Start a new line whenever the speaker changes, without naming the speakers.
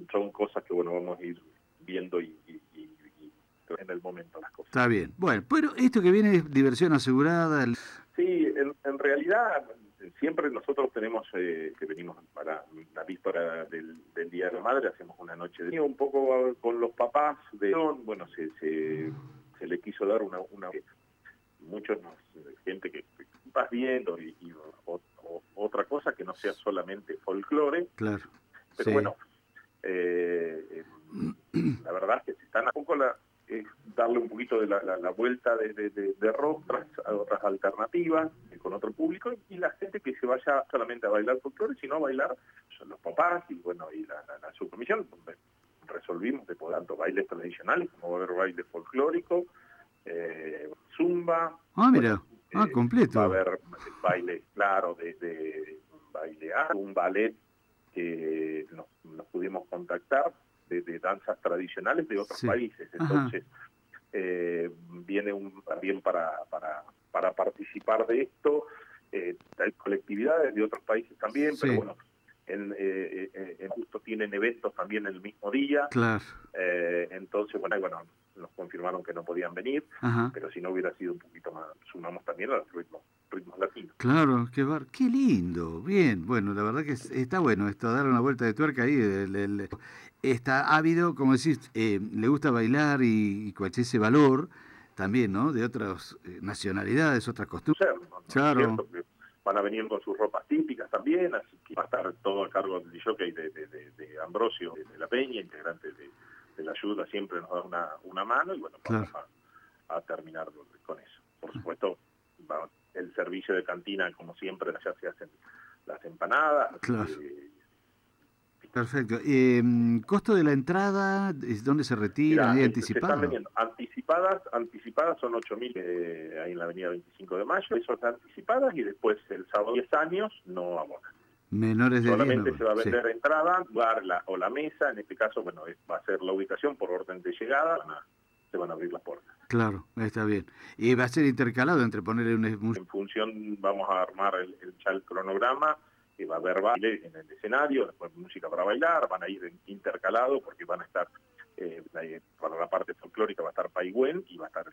son cosas que, bueno, vamos a ir viendo y en el momento las cosas.
Está bien. Bueno, pero esto que viene es diversión asegurada.
Sí, en realidad siempre nosotros tenemos, que venimos para la víspera del Día de la Madre, hacemos una noche de un poco con los papás, bueno, se le quiso dar una muchos gente que vas viendo otra cosa que no sea solamente folclore,
Claro,
pero
sí.
bueno, la verdad es que se están a poco darle un poquito de la vuelta de rostras a otras alternativas con otro público, y la gente que se vaya solamente a bailar folclore, sino a bailar son los papás y bueno, y la subcomisión, donde resolvimos de por tanto bailes tradicionales como va a haber baile folclórico, zumba,
Ah,
bueno,
mira. Ah,
va a
completo.
haber baile, claro, baile un ballet que nos pudimos contactar de danzas tradicionales de otros
Sí.
países.
Ajá.
Entonces, viene también para participar de esto, hay colectividades de otros países también, pero
Sí,
bueno, justo tienen eventos también el mismo día,
claro.
entonces, bueno, nos confirmaron que no podían venir,
Ajá.
pero si no hubiera sido un poquito más, sumamos también a los ritmos latinos.
Claro, qué lindo. Bien, bueno, la verdad que está bueno esto, dar una vuelta de tuerca ahí. Está ávido, como decís, le gusta bailar y cualquier ese valor también, ¿no? De otras nacionalidades, otras costumbres.
Ser, ¿no es
Claro,
cierto? Que van a venir con sus ropas típicas también, así que va a estar todo a cargo del jockey de Ambrosio, de la Peña, integrante de la ayuda, siempre nos da una mano, y bueno,
claro,
vamos a terminar con eso. Por supuesto, el servicio de cantina, como siempre, allá se hacen las empanadas, así
claro.
que...
Perfecto. ¿Costo de la entrada? ¿Dónde se retiran?
Mira,
¿Hay
se están
anticipado?
vendiendo anticipadas son 8.000 ahí en la avenida 25 de Mayo, eso es anticipadas, y después el sábado 10 años no abonan.
Menores de 10
Solamente
no.
se va a
Sí.
vender entrada, lugar o la mesa, en este caso, bueno, va a ser la ubicación por orden de llegada, se van a abrir las puertas.
Claro, está bien. Y va a ser intercalado entre ponerle un...
En función, vamos a armar ya el cronograma, que va a haber baile en el escenario, después música para bailar, van a ir intercalados porque van a estar, para la parte folclórica va a estar Paigüen y va a estar